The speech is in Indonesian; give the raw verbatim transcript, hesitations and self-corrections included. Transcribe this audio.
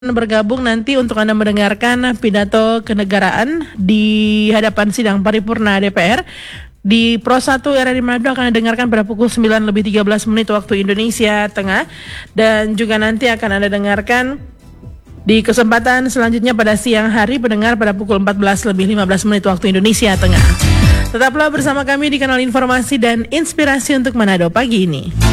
bergabung nanti untuk Anda mendengarkan pidato kenegaraan di hadapan sidang paripurna D P R. Di Pro satu R R I Manado akan didengarkan pada pukul sembilan lebih tiga belas menit waktu Indonesia Tengah. Dan juga nanti akan Anda dengarkan di kesempatan selanjutnya pada siang hari pendengar pada pukul empat belas lebih lima belas menit waktu Indonesia Tengah. Tetaplah bersama kami di kanal informasi dan inspirasi untuk Manado pagi ini.